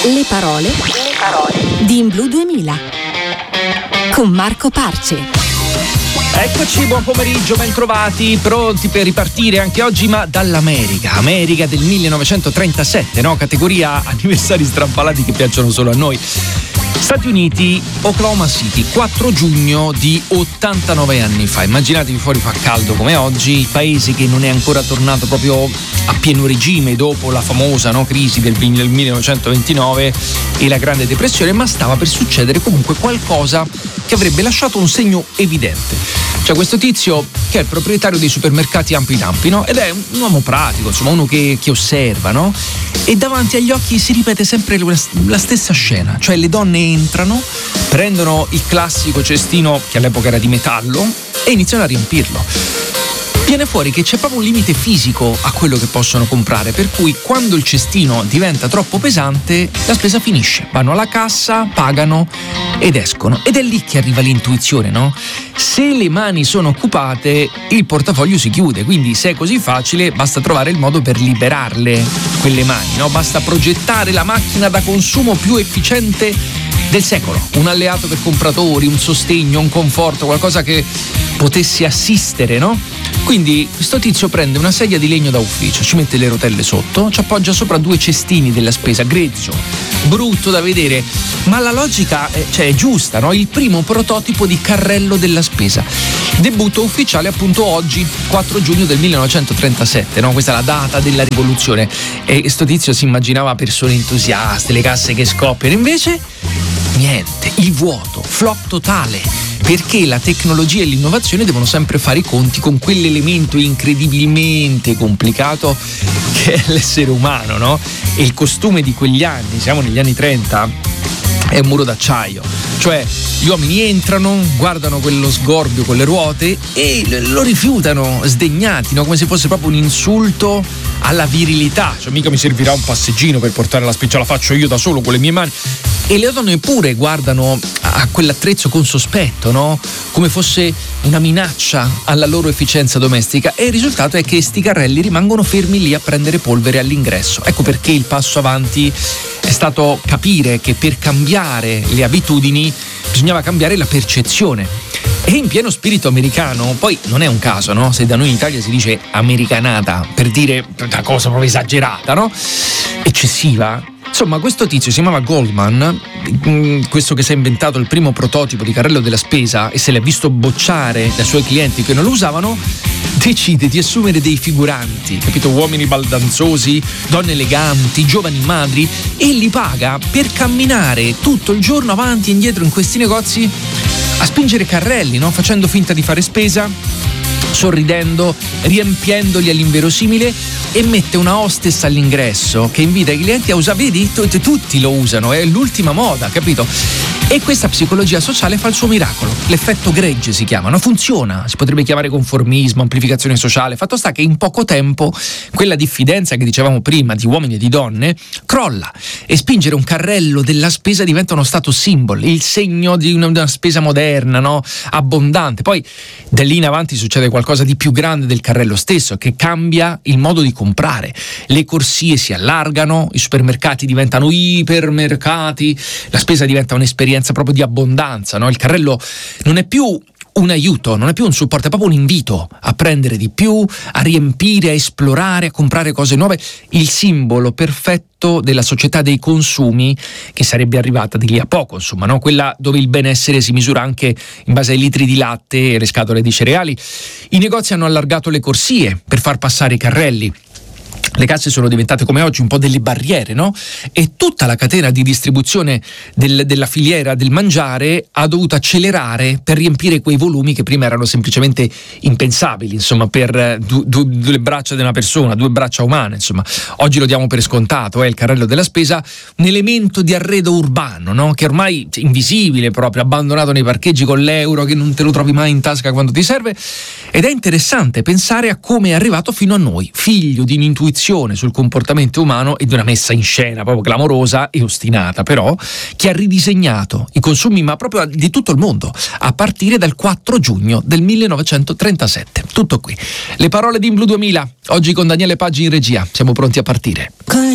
Le parole di In Blu 2000 con Marco Parce. Eccoci, buon pomeriggio, ben trovati, pronti per ripartire anche oggi, ma dall'America del 1937, no? Categoria anniversari strampalati che piacciono solo a noi. Stati Uniti, Oklahoma City, 4 giugno di 89 anni fa. Immaginatevi, fuori fa caldo come oggi, il paese che non è ancora tornato proprio a pieno regime dopo la famosa crisi del 1929 e la Grande Depressione, ma stava per succedere comunque qualcosa che avrebbe lasciato un segno evidente. C'è questo tizio che è il proprietario dei supermercati Ampi Tampi, no? Ed è un uomo pratico, insomma, uno che osserva, no? E davanti agli occhi si ripete sempre la stessa scena, cioè le donne entrano, prendono il classico cestino che all'epoca era di metallo e iniziano a riempirlo. Viene fuori che c'è proprio un limite fisico a quello che possono comprare, per cui quando il cestino diventa troppo pesante la spesa finisce, vanno alla cassa, pagano ed escono. Ed è lì che arriva l'intuizione, no? Se le mani sono occupate il portafoglio si chiude, quindi se è così facile basta trovare il modo per liberarle quelle mani, no? Basta progettare la macchina da consumo più efficiente del secolo, un alleato per compratori, un sostegno, un conforto, qualcosa che potesse assistere, no? Quindi questo tizio prende una sedia di legno da ufficio, ci mette le rotelle sotto, ci appoggia sopra 2 cestini della spesa, grezzo, brutto da vedere, ma la logica è giusta, no? Il primo prototipo di carrello della spesa. Debutto ufficiale appunto oggi, 4 giugno del 1937, no? Questa è la data della rivoluzione. E sto tizio si immaginava persone entusiaste, le casse che scoppiano, invece niente, il vuoto, flop totale. Perché la tecnologia e l'innovazione devono sempre fare i conti con quell'elemento incredibilmente complicato che è l'essere umano, no? E il costume di quegli anni, siamo negli anni 30, è un muro d'acciaio. Cioè gli uomini entrano, guardano quello sgorbio con le ruote e lo rifiutano sdegnati, no? Come se fosse proprio un insulto alla virilità. Cioè mica mi servirà un passeggino per portare la spiccia, la faccio io da solo con le mie mani. E le donne pure guardano a quell'attrezzo con sospetto, no? Come fosse una minaccia alla loro efficienza domestica, e il risultato è che sti carrelli rimangono fermi lì a prendere polvere all'ingresso. Ecco perché il passo avanti è stato capire che per cambiare le abitudini bisognava cambiare la percezione. E in pieno spirito americano, poi non è un caso, no? Se da noi in Italia si dice americanata per dire una cosa proprio esagerata, no? Eccessiva. Insomma, questo tizio si chiamava Goldman, questo che si è inventato il primo prototipo di carrello della spesa e se l'è visto bocciare dai suoi clienti che non lo usavano, decide di assumere dei figuranti, capito? Uomini baldanzosi, donne eleganti, giovani madri, e li paga per camminare tutto il giorno avanti e indietro in questi negozi a spingere carrelli, no? Facendo finta di fare spesa, sorridendo, riempiendoli all'inverosimile, e mette una hostess all'ingresso che invita i clienti a usare. Vedi, tutti lo usano, è l'ultima moda, capito? E questa psicologia sociale fa il suo miracolo. L'effetto gregge si chiama, no? Funziona, si potrebbe chiamare conformismo, amplificazione sociale. Fatto sta che in poco tempo quella diffidenza che dicevamo prima di uomini e di donne crolla, e spingere un carrello della spesa diventa uno status symbol, il segno di una spesa moderna, no? Abbondante. Poi da lì in avanti succede qualcosa di più grande del carrello stesso, che cambia il modo di comprare. Le corsie si allargano, i supermercati diventano ipermercati, la spesa diventa un'esperienza proprio di abbondanza, no? Il carrello non è più un aiuto, non è più un supporto, è proprio un invito a prendere di più, a riempire, a esplorare, a comprare cose nuove. Il simbolo perfetto della società dei consumi che sarebbe arrivata di lì a poco, insomma, no? Quella dove il benessere si misura anche in base ai litri di latte e le scatole di cereali. I negozi hanno allargato le corsie per far passare i carrelli. Le casse sono diventate come oggi un po' delle barriere, no? E tutta la catena di distribuzione della filiera del mangiare ha dovuto accelerare per riempire quei volumi che prima erano semplicemente impensabili, insomma, per due braccia di una persona, 2 braccia umane, insomma. Oggi lo diamo per scontato, il carrello della spesa, un elemento di arredo urbano, no? Che ormai è invisibile, proprio abbandonato nei parcheggi con l'euro che non te lo trovi mai in tasca quando ti serve. Ed è interessante pensare a come è arrivato fino a noi, figlio di un'intuizione sul comportamento umano e di una messa in scena proprio clamorosa e ostinata, però, che ha ridisegnato i consumi, ma proprio di tutto il mondo, a partire dal 4 giugno del 1937. Tutto qui. Le parole di In Blu 2000, oggi con Daniele Paggi in regia. Siamo pronti a partire.